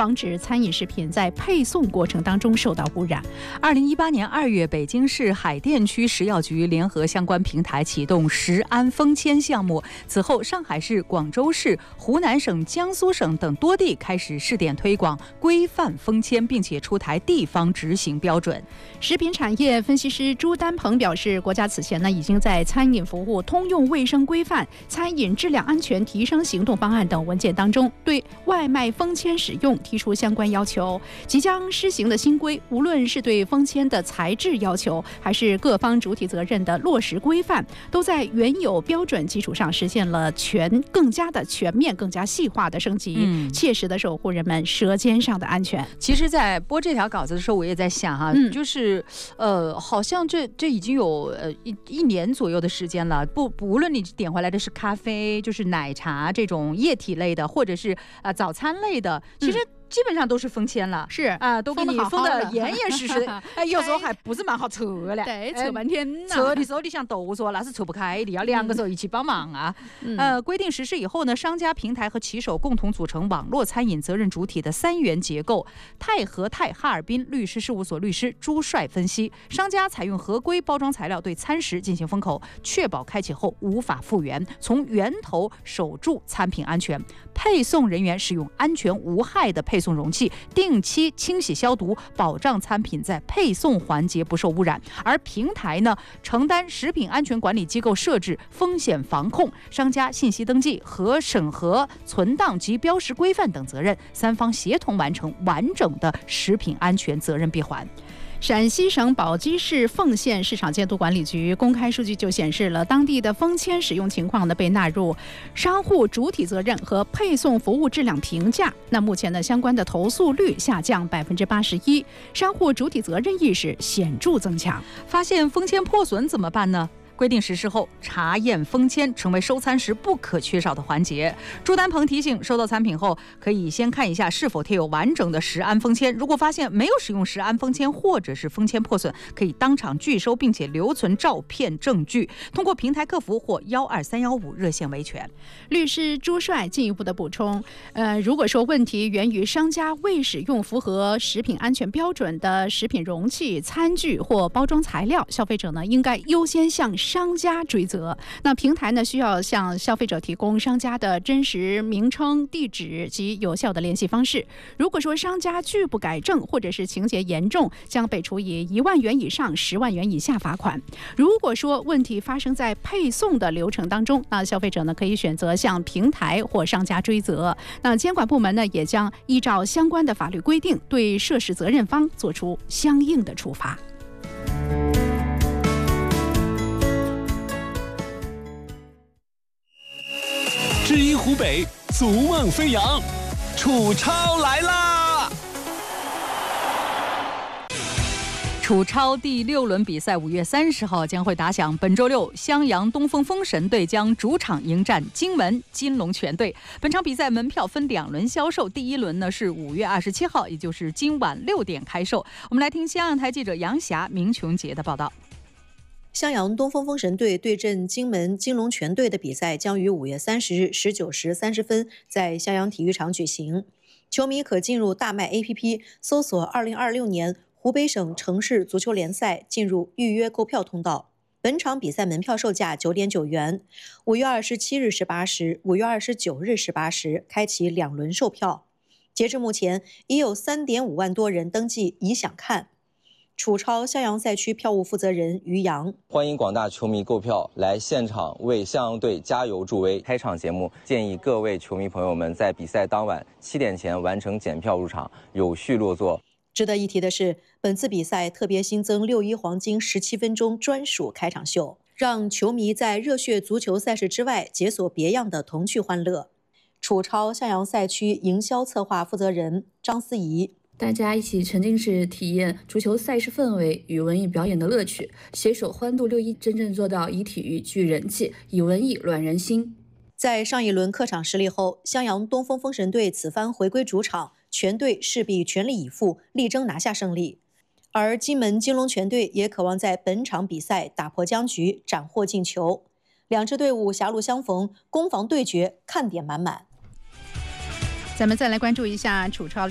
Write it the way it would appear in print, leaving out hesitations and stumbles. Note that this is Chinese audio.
防止餐饮食品在配送过程当中受到污染。 2018年2月，北京市海淀区食药局联合相关平台启动食安封签项目。此后，上海市、广州市、湖南省、江苏省等多地开始试点推广规范封签，并且出台地方执行标准。 食品产业分析师朱丹鹏表示，国家此前已经在餐饮服务通用卫生规范、餐饮质量安全提升行动方案等文件当中，对外卖封签使用提出相关要求。即将施行的新规，无论是对封签的材质要求，还是各方主体责任的落实规范，都在原有标准基础上实现了更加的全面、更加细化的升级，切实的守护人们舌尖上的安全。 其实，在播这条稿子的时候，我也在想哈，就是好像这已经有一年左右的时间了。无论你点回来的是咖啡，就是奶茶这种液体类的，或者是早餐类的，其实基本上都是封签了， 是都给你封得严严实实。有时候还不是蛮好测的， 对，测半天测的时候你想都说那是测不开的，要两个手一起帮忙啊。规定实施以后呢，商家、平台和骑手共同组成网络餐饮责任主体的3元结构。泰和泰哈尔滨律师事务所律师朱帅分析，商家采用合规包装材料对餐食进行封口，确保开启后无法复原，从源头守住餐品安全。配送人员使用安全无害的配送容器，定期清洗消毒，保障餐品在配送环节不受污染。而平台呢，承担食品安全管理机构设置、风险防控、商家信息登记和审核、存档及标识规范等责任，3方协同完成完整的食品安全责任闭环。 陕西省宝鸡市凤县市场监督管理局公开数据就显示了，当地的封签使用情况被纳入商户主体责任和配送服务质量评价。那目前相关的投诉率下降81%，商户主体责任意识显著增强。 发现封签破损怎么办呢？规定实施后，查验封签成为收餐时不可缺少的环节。朱丹鹏提醒，收到餐品后可以先看一下是否贴有完整的食安封签，如果发现没有使用食安封签或者是封签破损，可以当场拒收，并且留存照片证据，通过平台客服或12315热线维权。 律师朱帅进一步的补充，如果说问题源于商家未使用符合食品安全标准的食品容器、餐具或包装材料，消费者应该优先向商家追责。那平台需要向消费者提供商家的真实名称、地址及有效的联系方式。如果说商家拒不改正或者是情节严重，将被处以1万元以上10万元以下罚款。如果说问题发生在配送的流程当中，那消费者可以选择向平台或商家追责。那监管部门也将依照相关的法律规定，对涉事责任方做出相应的处罚。 知音湖北，逐梦飞扬，楚超来啦！ 楚超第6轮比赛5月30号将会打响。本周六，襄阳东风风神队将主场迎战荆门金龙泉队。本场比赛门票分2轮销售，第1轮是5月27号，也就是今晚6点开售。我们来听襄阳台记者杨霞、明琼杰的报道。 襄阳东风风神队对阵荆门金龙泉队的比赛将于5月30日19时30分在襄阳体育场举行。球迷可进入大麦 APP 搜索2026年湖北省城市足球联赛，进入预约购票通道。本场比赛门票售价9.9元，5月27日18时、5月29日18时开启2轮售票。截至目前，已有3.5万多人登记已想看。楚超襄阳赛区票务负责人于洋： 欢迎广大球迷购票来现场为襄阳队加油助威。开场节目建议各位球迷朋友们在比赛当晚7点前完成检票入场，有序落座。 值得一提的是，本次比赛特别新增6·1黄金17分钟专属开场秀，让球迷在热血足球赛事之外解锁别样的童趣欢乐。楚超襄阳赛区营销策划负责人张思怡： 大家一起沉浸式体验足球赛事氛围与文艺表演的乐趣，携手欢度6·1，真正做到以体育聚人气，以文艺暖人心。 在上一轮客场失利后，襄阳东风风神队此番回归主场，全队势必全力以赴，力争拿下胜利。而荆门金龙泉队也渴望在本场比赛打破僵局，斩获进球。两支队伍狭路相逢，攻防对决看点满满。 咱们再来关注一下楚超。